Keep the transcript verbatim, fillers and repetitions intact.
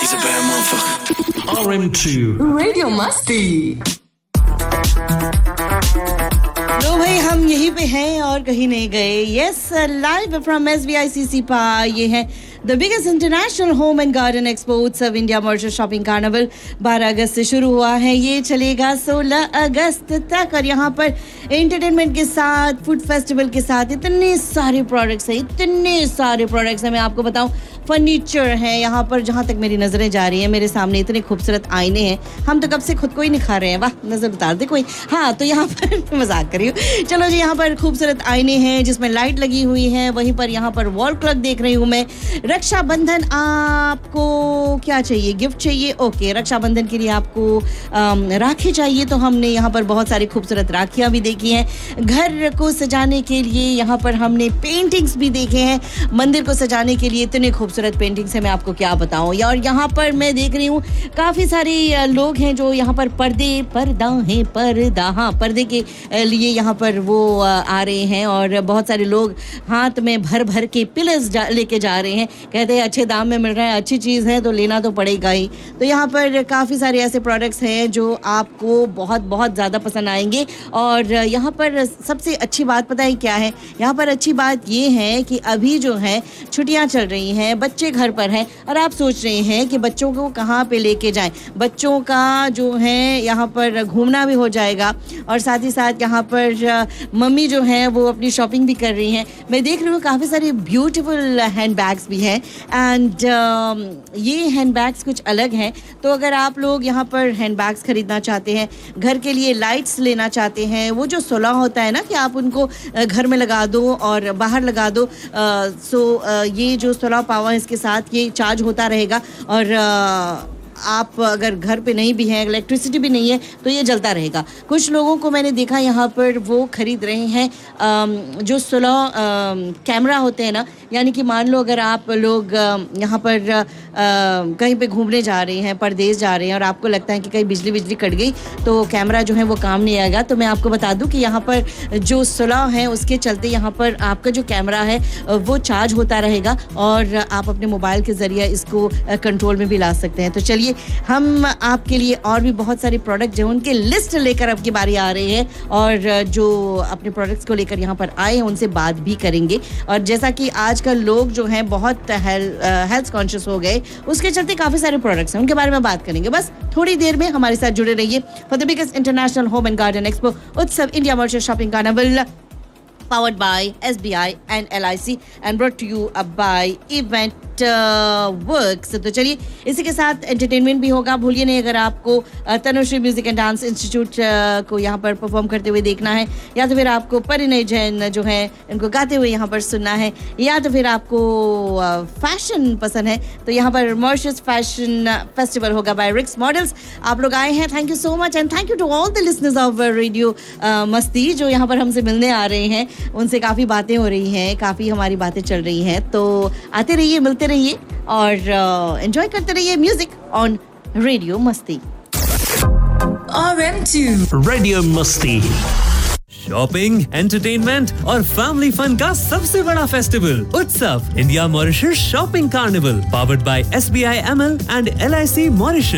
He's a bad motherfucker. R M two Radio Masti. लो भाई हम यहीं पे हैं और कहीं नहीं गए. Yes, live from S B I सी सी पा. ये है the biggest international home and garden exports of India Mauritius shopping carnival. बारह अगस्त से शुरू हुआ है, ये चलेगा सोलह अगस्त तक. और यहाँ पर एंटरटेनमेंट के साथ, फूड फेस्टिवल के साथ इतने सारे प्रोडक्ट्स हैं, इतने सारे प्रोडक्ट्स हैं. मैं आपको बताऊं, फर्नीचर है यहाँ पर. जहाँ तक मेरी नज़रें जा रही हैं, मेरे सामने इतने खूबसूरत आईने हैं. हम तो कब से खुद को ही निखार रहे हैं. वाह, नज़र उतार दे कोई. हाँ, तो यहाँ पर मजाक करी हूँ. चलो जी, यहाँ पर खूबसूरत आईने हैं जिसमें लाइट लगी हुई है. वहीं पर यहाँ पर वॉल क्लॉक देख रही हूँ मैं. रक्षाबंधन, आपको क्या चाहिए? गिफ्ट चाहिए? ओके, रक्षाबंधन के लिए आपको राखी चाहिए, तो हमने यहाँ पर बहुत सारी खूबसूरत राखियाँ भी देखी हैं. घर को सजाने के लिए यहाँ पर हमने पेंटिंग्स भी देखे हैं. मंदिर को सजाने के लिए इतने खूबसूरत पेंटिंग्स हैं, मैं आपको क्या बताऊँ. और यहाँ पर मैं देख रही हूँ काफ़ी सारे लोग हैं जो यहाँ पर पर्दे पर्दा है पर्दा हाँ पर्दे के लिए यहाँ पर वो आ रहे हैं. और बहुत सारे लोग हाथ में भर भर के पिलर्स लेके जा रहे हैं. कहते हैं अच्छे दाम में मिल रहा है, अच्छी चीज़ है तो लेना तो पड़ेगा ही. तो यहाँ पर काफ़ी सारे ऐसे प्रोडक्ट्स हैं जो आपको बहुत बहुत ज़्यादा पसंद आएंगे. और यहाँ पर सबसे अच्छी बात पता है क्या है? यहाँ पर अच्छी बात ये है कि अभी जो है छुट्टियाँ चल रही हैं, बच्चे घर पर हैं और आप सोच रहे हैं कि बच्चों को कहाँ पे लेके जाएं. बच्चों का जो है यहाँ पर घूमना भी हो जाएगा और साथ ही साथ यहाँ पर मम्मी जो है वो अपनी शॉपिंग भी कर रही हैं. मैं देख रही हूँ काफ़ी सारी ब्यूटीफुल हैंड बैग्स भी हैं. एंड uh, ये हैंड बैग्स कुछ अलग हैं. तो अगर आप लोग यहाँ पर हैंड बैग्स खरीदना चाहते हैं, घर के लिए लाइट्स लेना चाहते हैं, वो जो सोलह होता है ना कि आप उनको घर में लगा दो और बाहर लगा दो, सो uh, so, uh, ये जो सोलह पावर इसके साथ ये चार्ज होता रहेगा. और uh, आप अगर घर पे नहीं भी हैं, इलेक्ट्रिसिटी भी नहीं है, तो ये जलता रहेगा. कुछ लोगों को मैंने देखा यहाँ पर वो खरीद रहे हैं जो सोलह कैमरा होते हैं ना. यानी कि मान लो अगर आप लोग यहाँ पर कहीं पे घूमने जा रहे हैं, परदेश जा रहे हैं और आपको लगता है कि कहीं बिजली बिजली कट गई तो कैमरा जो है वो काम नहीं आएगा. तो मैं आपको बता दूं कि यहाँ पर जो सोलह है उसके चलते यहाँ पर आपका जो कैमरा है वो चार्ज होता रहेगा और आप अपने मोबाइल के ज़रिए इसको कंट्रोल में भी ला सकते हैं. तो चलिए, हम आपके लिए और भी बहुत सारे प्रोडक्ट जो उनके लिस्ट लेकर अब की बारी आ रहे हैं और जो अपने प्रोडक्ट्स को लेकर यहाँ पर आए हैं उनसे बात भी करेंगे. और जैसा कि आजकल लोग जो हैं बहुत हेल्थ कॉन्शियस हो गए, उसके चलते काफ़ी सारे प्रोडक्ट्स हैं, उनके बारे में बात करेंगे. बस थोड़ी देर में हमारे साथ जुड़े रहिए for the biggest international home and garden expo उत्सव India Mauritius shopping carnival, powered by S B I and L I C and brought to you by Event Works. तो चलिए, इसी के साथ एंटरटेनमेंट भी होगा. भूलिए नहीं, अगर आपको Tanushree music and dance institute को यहाँ पर परफॉर्म करते हुए देखना है, या तो फिर आपको परिणय जैन जो है इनको गाते हुए यहाँ पर सुनना है, या तो फिर आपको फैशन पसंद है, तो यहाँ पर मॉरिशस फैशन फेस्टिवल होगा बाय रिक्स मॉडल्स. आप लोग आए हैं, thank you so much. And thank you to all the listeners of radio मस्ती जो यहाँ पर हमसे मिलने आ रहे हैं. उनसे काफ़ी बातें हो रही हैं, काफ़ी हमारी बातें चल रही हैं. तो आते रहिए, मिलते रहिए और एंजॉय uh, करते रहिए म्यूजिक ऑन रेडियो मस्ती. R M two रेडियो मस्ती. शॉपिंग, एंटरटेनमेंट और फैमिली फन का सबसे बड़ा फेस्टिवल उत्सव India Mauritius shopping carnival, powered by S B I M L and L I C Mauritius.